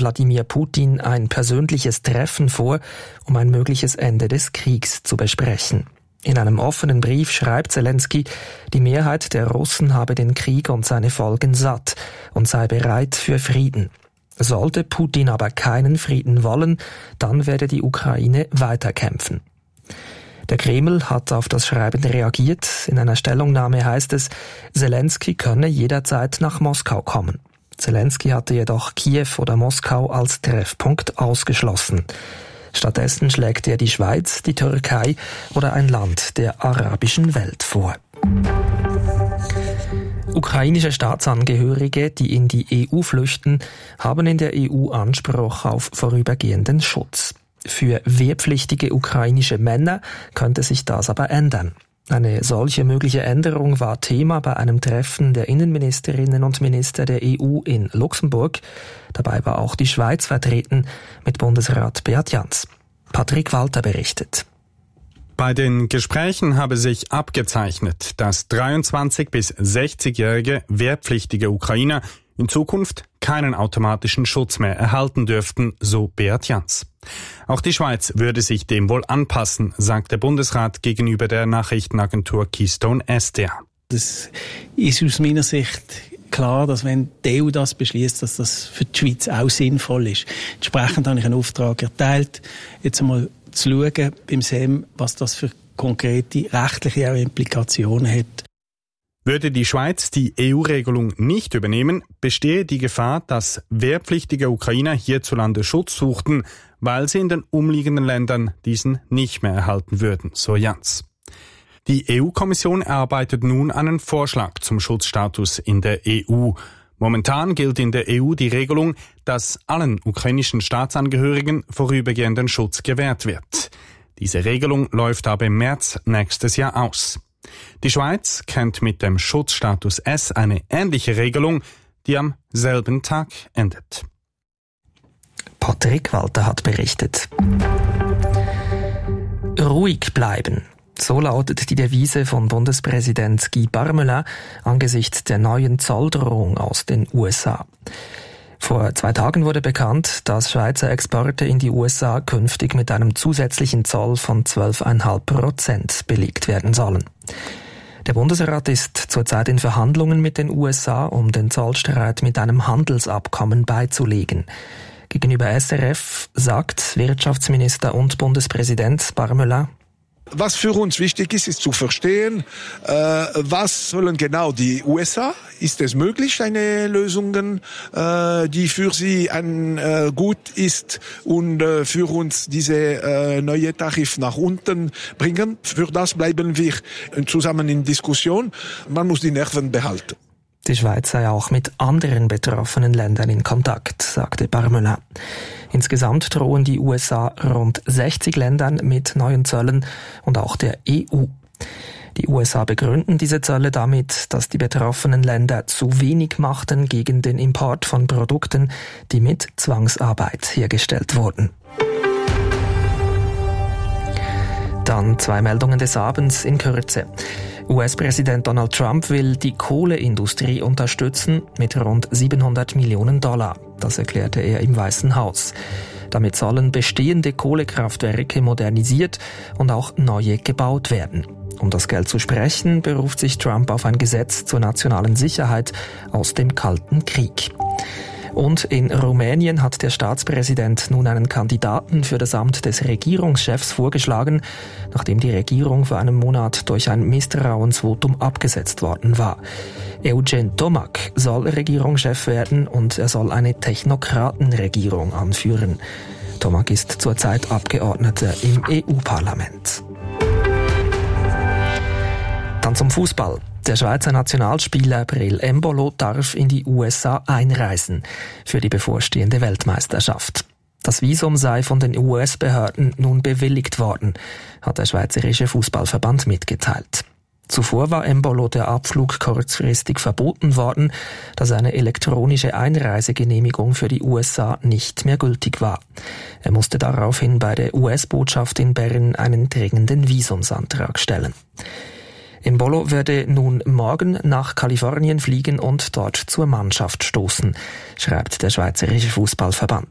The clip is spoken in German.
Wladimir Putin ein persönliches Treffen vor, um ein mögliches Ende des Kriegs zu besprechen. In einem offenen Brief schreibt Zelensky, die Mehrheit der Russen habe den Krieg und seine Folgen satt und sei bereit für Frieden. Sollte Putin aber keinen Frieden wollen, dann werde die Ukraine weiterkämpfen. Der Kreml hat auf das Schreiben reagiert. In einer Stellungnahme heißt es, Zelensky könne jederzeit nach Moskau kommen. Zelensky hatte jedoch Kiew oder Moskau als Treffpunkt ausgeschlossen. Stattdessen schlägt er die Schweiz, die Türkei oder ein Land der arabischen Welt vor. Ukrainische Staatsangehörige, die in die EU flüchten, haben in der EU Anspruch auf vorübergehenden Schutz. Für wehrpflichtige ukrainische Männer könnte sich das aber ändern. Eine solche mögliche Änderung war Thema bei einem Treffen der Innenministerinnen und Minister der EU in Luxemburg. Dabei war auch die Schweiz vertreten mit Bundesrat Beat Jans. Patrick Walter berichtet. Bei den Gesprächen habe sich abgezeichnet, dass 23- bis 60-jährige wehrpflichtige Ukrainer in Zukunft keinen automatischen Schutz mehr erhalten dürften, so Beat Jans. Auch die Schweiz würde sich dem wohl anpassen, sagt der Bundesrat gegenüber der Nachrichtenagentur Keystone SDA. Das ist aus meiner Sicht klar, dass wenn die EU das beschließt, dass das für die Schweiz auch sinnvoll ist. Entsprechend habe ich einen Auftrag erteilt, jetzt einmal zu schauen beim SEM, was das für konkrete rechtliche Implikationen hat. Würde die Schweiz die EU-Regelung nicht übernehmen, bestehe die Gefahr, dass wehrpflichtige Ukrainer hierzulande Schutz suchten, weil sie in den umliegenden Ländern diesen nicht mehr erhalten würden, so Jans. Die EU-Kommission erarbeitet nun einen Vorschlag zum Schutzstatus in der EU. Momentan gilt in der EU die Regelung, dass allen ukrainischen Staatsangehörigen vorübergehenden Schutz gewährt wird. Diese Regelung läuft aber im März nächstes Jahr aus. Die Schweiz kennt mit dem Schutzstatus S eine ähnliche Regelung, die am selben Tag endet. Patrick Walter hat berichtet. Ruhig bleiben. So lautet die Devise von Bundespräsident Guy Parmelin angesichts der neuen Zolldrohung aus den USA. Vor 2 Tagen wurde bekannt, dass Schweizer Exporte in die USA künftig mit einem zusätzlichen Zoll von 12,5% belegt werden sollen. Der Bundesrat ist zurzeit in Verhandlungen mit den USA, um den Zollstreit mit einem Handelsabkommen beizulegen. Gegenüber SRF sagt Wirtschaftsminister und Bundespräsident Parmelin: Was für uns wichtig ist, ist zu verstehen, was sollen genau die USA? Ist es möglich, eine Lösung, die für sie gut ist und für uns diese neue Tarif nach unten bringen? Für das bleiben wir zusammen in Diskussion. Man muss die Nerven behalten. Die Schweiz sei auch mit anderen betroffenen Ländern in Kontakt, sagte Parmelin. Insgesamt drohen die USA rund 60 Ländern mit neuen Zöllen und auch der EU. Die USA begründen diese Zölle damit, dass die betroffenen Länder zu wenig machten gegen den Import von Produkten, die mit Zwangsarbeit hergestellt wurden. Dann 2 Meldungen des Abends in Kürze. US-Präsident Donald Trump will die Kohleindustrie unterstützen mit rund $700 Millionen. Das erklärte er im Weißen Haus. Damit sollen bestehende Kohlekraftwerke modernisiert und auch neue gebaut werden. Um das Geld zu sprechen, beruft sich Trump auf ein Gesetz zur nationalen Sicherheit aus dem Kalten Krieg. Und in Rumänien hat der Staatspräsident nun einen Kandidaten für das Amt des Regierungschefs vorgeschlagen, nachdem die Regierung vor einem Monat durch ein Misstrauensvotum abgesetzt worden war. Eugen Tomac soll Regierungschef werden und er soll eine Technokratenregierung anführen. Tomac ist zurzeit Abgeordneter im EU-Parlament. Dann zum Fußball. Der Schweizer Nationalspieler Breel Embolo darf in die USA einreisen für die bevorstehende Weltmeisterschaft. Das Visum sei von den US-Behörden nun bewilligt worden, hat der Schweizerische Fußballverband mitgeteilt. Zuvor war Embolo der Abflug kurzfristig verboten worden, da seine elektronische Einreisegenehmigung für die USA nicht mehr gültig war. Er musste daraufhin bei der US-Botschaft in Bern einen dringenden Visumsantrag stellen. Embolo werde nun morgen nach Kalifornien fliegen und dort zur Mannschaft stoßen, schreibt der Schweizerische Fußballverband.